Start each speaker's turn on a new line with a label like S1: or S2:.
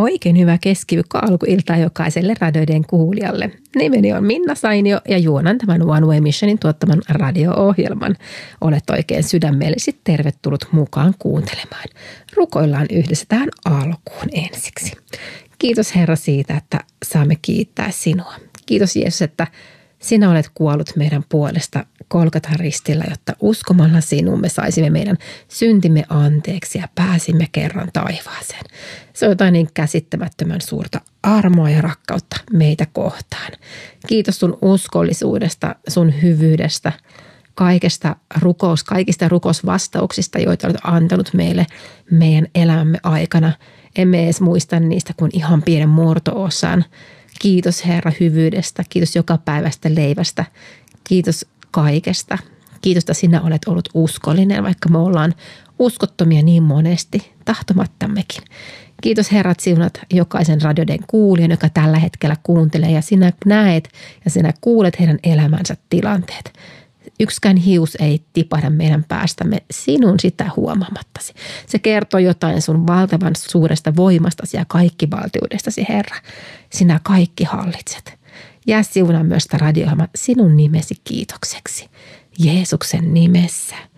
S1: Oikein hyvää keskiviikko alkuiltaa jokaiselle radioiden kuulijalle. Nimeni on Minna Sainio ja juonan tämän One Way Missionin tuottaman radio-ohjelman. Olet oikein sydämellisesti tervetullut mukaan kuuntelemaan. Rukoillaan yhdessä tähän alkuun ensiksi. Kiitos Herra siitä, että saamme kiittää sinua. Kiitos Jeesus, että sinä olet kuollut meidän puolesta Golgatan ristillä, jotta uskomalla sinuun me saisimme meidän syntimme anteeksi ja pääsimme kerran taivaaseen. Se on jotain niin käsittämättömän suurta armoa ja rakkautta meitä kohtaan. Kiitos sun uskollisuudesta, sun hyvyydestä, kaikista rukousvastauksista, joita olet antanut meille meidän elämämme aikana. Emme edes muista niistä kuin ihan pienen murto-osan. Kiitos Herra hyvyydestä, kiitos jokapäiväistä leivästä, kiitos kaikesta. Kiitos, että sinä olet ollut uskollinen, vaikka me ollaan uskottomia niin monesti, tahtomattammekin. Kiitos Herra, että siunat jokaisen radioiden kuulijan, joka tällä hetkellä kuuntelee ja sinä näet ja sinä kuulet heidän elämänsä tilanteet. Yksikään hius ei tipahda meidän päästämme sinun sitä huomaamattasi. Se kertoo jotain sun valtavan suuresta voimastasi ja kaikkivaltiudestasi, Herra. Sinä kaikki hallitset. Jää siunaa myös sitä radio-ohjelma sinun nimesi kiitokseksi. Jeesuksen nimessä.